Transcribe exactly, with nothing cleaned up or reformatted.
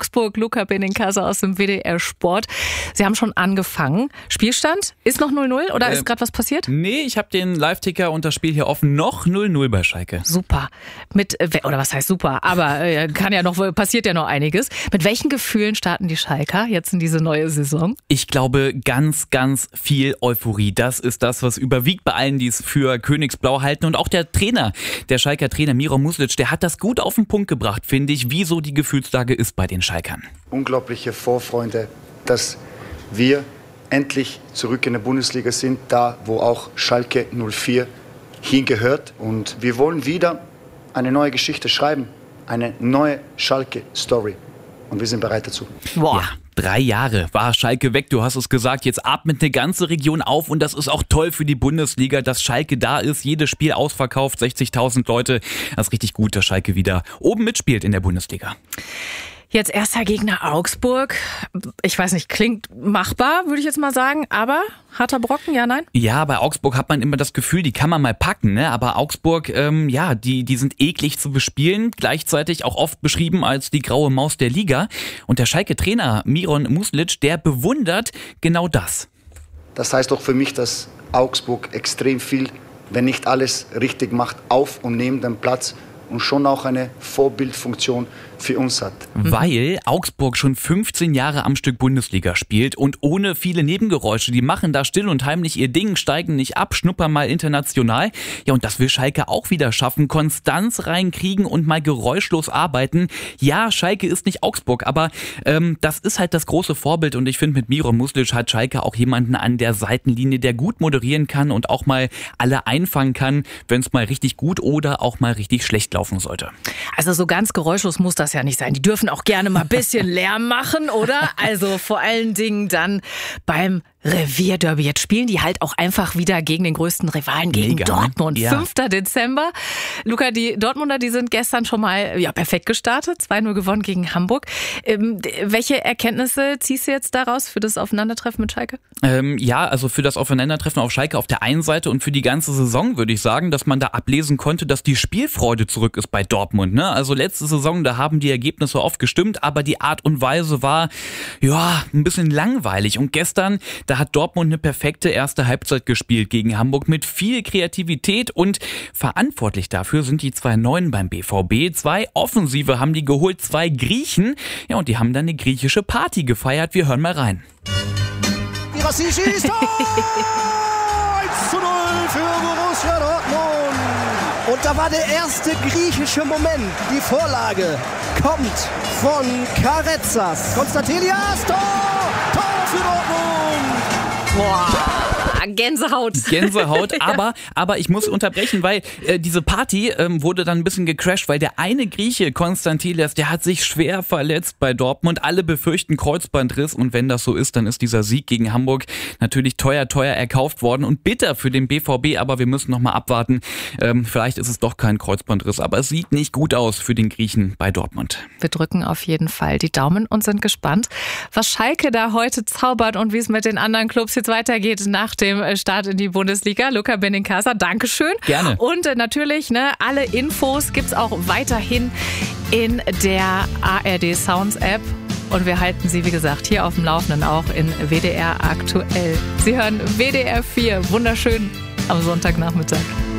Augsburg. Luca Benincasa aus dem W D R Sport. Sie haben schon angefangen. Spielstand? Ist noch null null oder äh, ist gerade was passiert? Nee, ich habe den Live-Ticker und das Spiel hier offen. Noch null null bei Schalke. Super. Mit, oder was heißt super? Aber äh, kann ja noch, passiert ja noch einiges. Mit welchen Gefühlen starten die Schalker jetzt in diese neue Saison? Ich glaube, ganz, ganz viel Euphorie. Das ist das, was überwiegt bei allen, die es für Königsblau halten. Und auch der Trainer, der Schalker Trainer Miron Muslic, der hat das gut auf den Punkt gebracht, finde ich, wie so die Gefühlslage ist bei den Schalkern. Unglaubliche Vorfreude, dass wir endlich zurück in der Bundesliga sind, da wo auch Schalke null vier hingehört. Und wir wollen wieder eine neue Geschichte schreiben, eine neue Schalke-Story. Und wir sind bereit dazu. Boah. Ja. Drei Jahre war Schalke weg, du hast es gesagt, jetzt atmet eine ganze Region auf und das ist auch toll für die Bundesliga, dass Schalke da ist, jedes Spiel ausverkauft, sechzigtausend Leute. Das ist richtig gut, dass Schalke wieder oben mitspielt in der Bundesliga. Jetzt erster Gegner Augsburg. Ich weiß nicht, klingt machbar, würde ich jetzt mal sagen, aber harter Brocken, ja, nein? Ja, bei Augsburg hat man immer das Gefühl, die kann man mal packen, ne? Aber Augsburg, ähm, ja, die, die sind eklig zu bespielen, gleichzeitig auch oft beschrieben als die graue Maus der Liga. Und der Schalke-Trainer Miron Muslic, der bewundert genau das. Das heißt auch für mich, dass Augsburg extrem viel, wenn nicht alles richtig macht, auf und neben dem Platz und schon auch eine Vorbildfunktion für uns hat. Weil Augsburg schon fünfzehn Jahre am Stück Bundesliga spielt und ohne viele Nebengeräusche. Die machen da still und heimlich ihr Ding, steigen nicht ab, schnuppern mal international. Ja, und das will Schalke auch wieder schaffen. Konstanz reinkriegen und mal geräuschlos arbeiten. Ja, Schalke ist nicht Augsburg, aber ähm, das ist halt das große Vorbild. Und ich finde, mit Miron Muslic hat Schalke auch jemanden an der Seitenlinie, der gut moderieren kann und auch mal alle einfangen kann, wenn es mal richtig gut oder auch mal richtig schlecht laufen sollte. Also so ganz geräuschlos muss das ja nicht sein. Die dürfen auch gerne mal ein bisschen Lärm machen, oder? Also vor allen Dingen dann beim Revierderby. Jetzt spielen die halt auch einfach wieder gegen den größten Rivalen, gegen Mega, Dortmund. ja. fünfter Dezember. Luca, die Dortmunder, die sind gestern schon mal ja, perfekt gestartet. zwei null gewonnen gegen Hamburg. Ähm, welche Erkenntnisse ziehst du jetzt daraus für das Aufeinandertreffen mit Schalke? Ähm, ja, also für das Aufeinandertreffen auf Schalke auf der einen Seite und für die ganze Saison würde ich sagen, dass man da ablesen konnte, dass die Spielfreude zurück ist bei Dortmund. Ne? Also letzte Saison, da haben die Ergebnisse oft gestimmt, aber die Art und Weise war ja ein bisschen langweilig. Und gestern, da hat Dortmund eine perfekte erste Halbzeit gespielt gegen Hamburg mit viel Kreativität und verantwortlich dafür sind die zwei Neuen beim B V B. Zwei Offensive haben die geholt, zwei Griechen. Ja, und die haben dann eine griechische Party gefeiert. Wir hören mal rein. Girassi schießt! eins zu null für Borussia Dortmund. Und da war der erste griechische Moment. Die Vorlage kommt von Karetsas. Konstantelias, Tor! Tor für Dortmund! Boah, Gänsehaut. Gänsehaut, aber, aber ich muss unterbrechen, weil äh, diese Party ähm, wurde dann ein bisschen gecrashed, weil der eine Grieche, Konstantelias, der hat sich schwer verletzt bei Dortmund. Alle befürchten Kreuzbandriss und wenn das so ist, dann ist dieser Sieg gegen Hamburg natürlich teuer, teuer erkauft worden und bitter für den B V B, aber wir müssen noch mal abwarten. Ähm, vielleicht ist es doch kein Kreuzbandriss, aber es sieht nicht gut aus für den Griechen bei Dortmund. Wir drücken auf jeden Fall die Daumen und sind gespannt, was Schalke da heute zaubert und wie es mit den anderen Clubs jetzt weitergeht nach dem Start in die Bundesliga. Luca Benincasa, Dankeschön. Gerne. Und äh, natürlich, ne, alle Infos gibt's auch weiterhin in der A R D Sounds App. Und wir halten Sie, wie gesagt, hier auf dem Laufenden auch in W D R aktuell. Sie hören W D R vier. Wunderschön am Sonntagnachmittag.